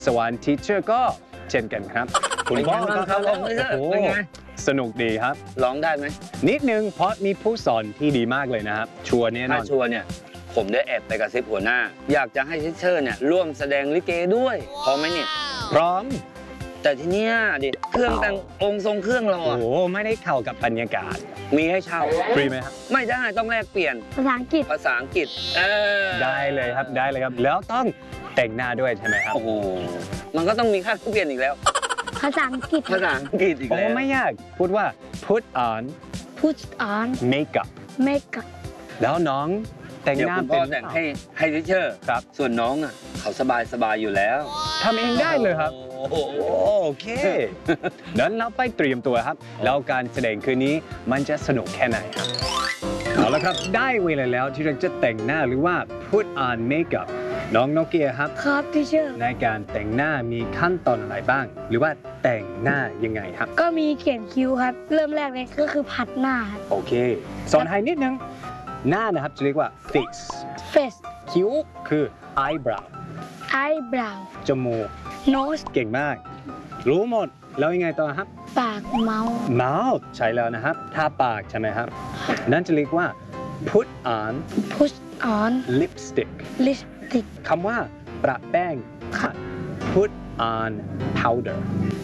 สวรรค์ทีเชอร์ก็เช่นกันครับคุณพ่อครับโอ้สนุกดีครับร้องได้ไหมนิดนึงเพราะมีผู้สอนที่ดีมากเลยนะครับชัวร์แน่นอนถ้าชัวร์เนี่ยผมได้แอบไปกระซิบหัวหน้าอยากจะให้ทีเชอร์เนี่ยร่วมแสดงลิเกด้วยพร้อมไหมเนี่ยพร้อมแต่ทีเนี้ยดิเครื่องแต่งองค์ทรงเครื่องเราโอ้โหไม่ได้เข้ากับบรรยากาศมีให้เช่าฟรีไหมครับไม่ได้ต้องแลกเปลี่ยนภาษาอังกฤษได้เลยครับได้เลยครับแล้วต้องแต่งหน้าด้วยใช่ไหมครับโอ้โหมันก็ต้องมีค่าเปลี่ยนอีกแล้วภาษาอังกฤษอีกแล้วโอ้ไม่ยากพูดว่า put on makeup แล้วน้องแต่งหน้าเป็นพ่อแต่งให้ทีเชอร์ครับส่วนน้องอ่ะเขาสบายอยู่แล้วทำเองได้เลยครับโอเคนั้นเราไปเตรียมตัวครับแล้วการแสดงคืนนี้มันจะสนุกแค่ไหนครับเอาละครับได้เวลาแล้วที่เราจะแต่งหน้าหรือว่า put on makeup น้องโนเกียครับครับทีเชอร์ในการแต่งหน้ามีขั้นตอนอะไรบ้างหรือว่าแต่งหน้ายังไงครับก็มีเขียนคิ้วครับเริ่มแรกเลยก็คือผัดหน้าครับโอเคสอนให้นิดนึงหน้านะครับจะเรียกว่า face คิ้วคือ eyebrow จมูก nose เก่งมากรู้หมดแล้วยังไงต่อครับปาก mouth ใช่แล้วนะครับถ้าปากใช่ไหมครับนั่นจะเรียกว่า put on lipstick คำว่าประแป้ง put on powder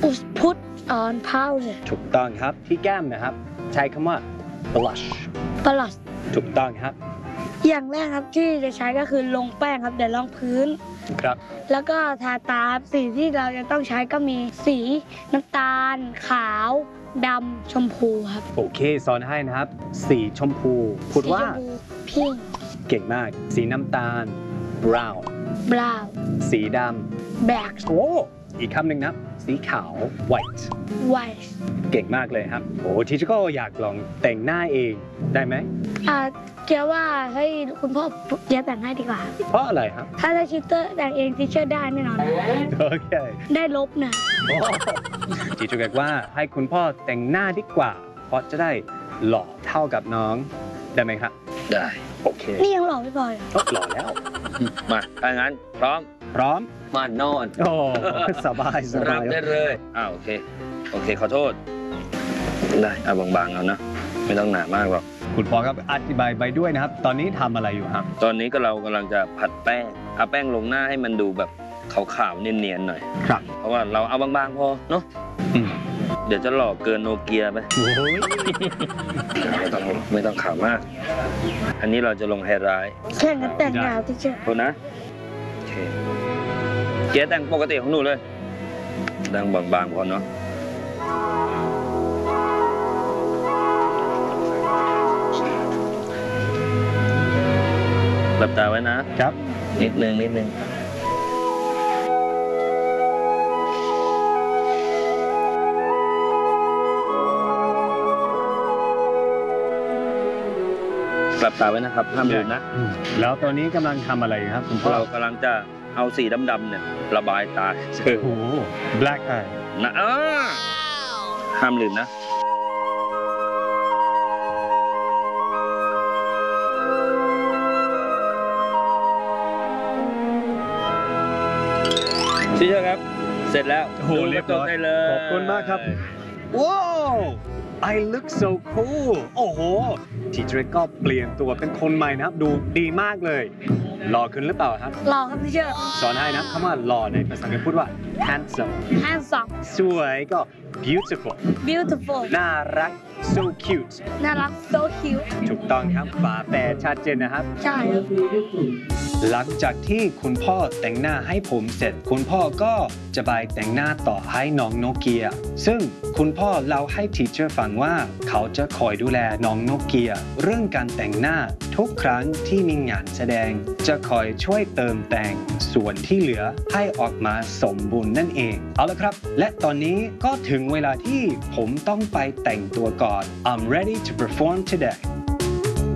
ถูกต้องครับที่แก้มนะครับใช้คำว่า blush ถูกต้องครับอย่างแรกครับที่จะใช้ก็คือลงแป้งครับเดี๋ยวรองพื้นครับแล้วก็ทาตาสีที่เราจะต้องใช้ก็มีสีน้ำตาลขาวดำชมพูครับโอเคสอนให้นะครับสีชมพูพูดว่า pink เก่งมากสีน้ำตาล brown สีดำ black โอ้อีกคำหนึ่งนะสีขาว white เก่งมากเลยครับโอ้ทีเชอร์ก็อยากลองแต่งหน้าเองได้ไหมเชื่อว่าให้คุณพ่อเจ๊แต่งให้ดีกว่าเพราะอะไรครับถ้าทีเชอร์แต่งเองทีเชอร์ได้แน่นอนโอเคได้ลบนะทีเชอร์บอกว่าให้คุณพ่อแต่งหน้าดีกว่าเพราะจะได้หล่อเท่ากับน้องได้ไหมครับได้โอเคนี่ยังหล่อไม่พอหล่อแล้วมาถ้างั้นพร้อมมานอนโอ้สบายรับได้เลยโอเคขอโทษได้เอาบางๆเอานะไม่ต้องหนามากหรอกคุณพ่อครับอธิบายไปด้วยนะครับตอนนี้ทำอะไรอยู่ครับตอนนี้ก็เรากำลังจะผัดแป้งเอาแป้งลงหน้าให้มันดูแบบขาวๆเนียนๆหน่อยครับเพราะว่าเราเอาบางๆพอเนาะเดี๋ยวจะหล่อเกินโนเกียไปไม่ต้องขาวมากอันนี้เราจะลงไฮไลท์แค่นั้นแต่งงานที่เชื่อโทษนะโอเคเกียร์แต่งปกติของหนูเลยแต่งบางๆพอเนาะหลับตาไว้นะครับนิดนึงหลับตาไว้นะครับห้ามลืมนะแล้วตอนนี้กำลังทำอะไรครับคุณพ่อเรากำลังจะเอาสีดำๆเนี่ยระบายตาโอ้ black eye นะห้ามลืมนะพี่เชื่อครับเสร็จแล้วดูเรียบร้อยได้เลยขอบคุณมากครับว้าว I look so cool โอ้โหทีเชอร์ก็เปลี่ยนตัวเป็นคนใหม่นะครับดูดีมากเลยหล่อขึ้นหรือเปล่าครับหล่อครับพี่เชื่อสอนให้นะคำว่าหล่อในภาษาอังกฤษพูดว่า handsome สวยก็ beautiful น่ารัก so cute so cute ถูกต้องครับฝาแฝดชัดเจนนะครับใช่หลังจากที่คุณพ่อแต่งหน้าให้ผมเสร็จคุณพ่อก็จะไปแต่งหน้าต่อให้น้องโนเกียซึ่งคุณพ่อเล่าให้ทีเชอร์ฟังว่าเขาจะคอยดูแลน้องโนเกียเรื่องการแต่งหน้าทุกครั้งที่มีงานแสดงจะคอยช่วยเติมแต่งส่วนที่เหลือให้ออกมาสมบูรณ์นั่นเองเอาละครับและตอนนี้ก็ถึงเวลาที่ผมต้องไปแต่งตัวก่อน I'm ready to perform today